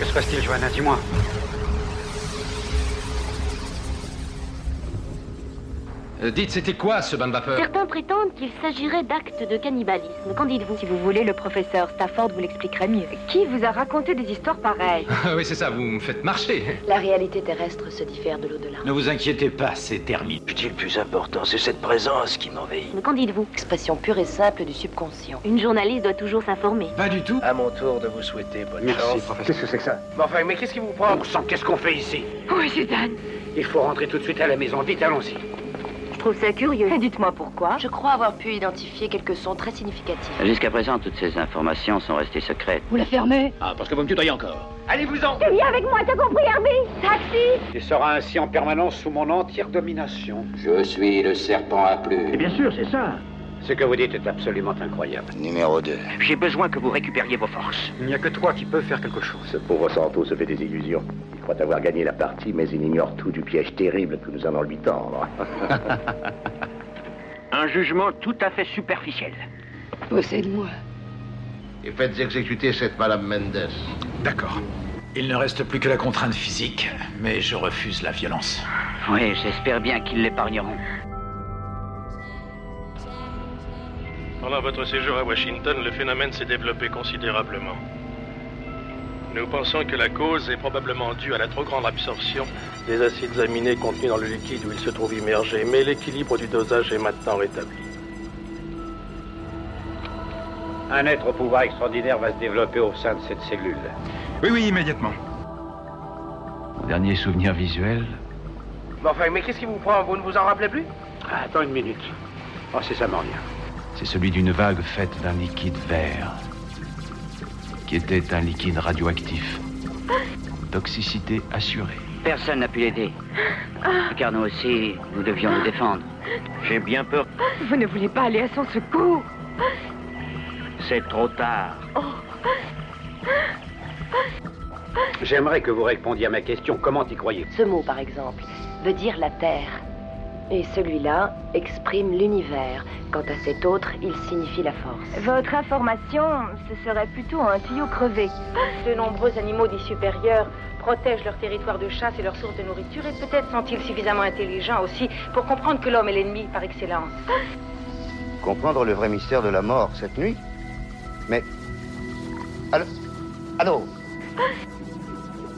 se passe-t-il, Johanna? Dis-moi. Dites, c'était quoi ce bain de vapeur? Certains prétendent qu'il s'agirait d'actes de cannibalisme. Qu'en dites-vous? Si vous voulez, le professeur Stafford vous l'expliquerait mieux. Qui vous a raconté des histoires pareilles? Oui, c'est ça, vous me faites marcher. La réalité terrestre se diffère de l'au-delà. Ne vous inquiétez pas, c'est terminé. Puis le plus important, c'est cette présence qui m'envahit. Mais qu'en dites-vous? Expression pure et simple du subconscient. Une journaliste doit toujours s'informer. Pas du tout. À mon tour de vous souhaiter bonne Merci, chance. professeur. Qu'est-ce que c'est que ça? Mais enfin, mais qu'est-ce qui vous prend? Bon sang, qu'est-ce qu'on fait ici? Oui, Suzanne. Il faut rentrer tout de suite à la maison. Vite, allons-y. Je trouve ça curieux. Et dites-moi pourquoi. Je crois avoir pu identifier quelques sons très significatifs. Jusqu'à présent, toutes ces informations sont restées secrètes. Vous la fermez? Ah, parce que vous me tutoyez encore. Allez-vous-en. Tu viens avec moi, t'as compris, Herbie? Taxi! Tu seras ainsi en permanence sous mon entière domination. Je suis le serpent à plumes. Bien sûr, c'est ça. Ce que vous dites est absolument incroyable. Numéro 2. J'ai besoin que vous récupériez vos forces. Il n'y a que toi qui peux faire quelque chose. Ce pauvre Santo se fait des illusions. Il croit avoir gagné la partie, mais il ignore tout du piège terrible que nous allons lui tendre. Un jugement tout à fait superficiel. Possède-moi. Et faites exécuter cette Madame Mendes. D'accord. Il ne reste plus que la contrainte physique, mais je refuse la violence. Oui, j'espère bien qu'ils l'épargneront. Pendant votre séjour à Washington, le phénomène s'est développé considérablement. Nous pensons que la cause est probablement due à la trop grande absorption des acides aminés contenus dans le liquide où il se trouve immergé, mais l'équilibre du dosage est maintenant rétabli. Un être au pouvoir extraordinaire va se développer au sein de cette cellule. Oui, immédiatement. Mon dernier souvenir visuel... Mais enfin, mais qu'est-ce qui vous prend? Vous ne vous en rappelez plus? Attends une minute. Oh, c'est ça, m'en revient. C'est celui d'une vague faite d'un liquide vert, qui était un liquide radioactif. Toxicité assurée. Personne n'a pu l'aider. Car nous aussi, nous devions nous défendre. J'ai bien peur. Vous ne voulez pas aller à son secours? C'est trop tard. J'aimerais que vous répondiez à ma question. Comment y croyez? Ce mot, par exemple, veut dire la Terre. Et celui-là exprime l'univers. Quant à cet autre, il signifie la force. Votre information, ce serait plutôt un tuyau crevé. De nombreux animaux dits supérieurs protègent leur territoire de chasse et leur source de nourriture, et peut-être sont-ils suffisamment intelligents aussi pour comprendre que l'homme est l'ennemi par excellence. Comprendre le vrai mystère de la mort cette nuit? Mais... Allô?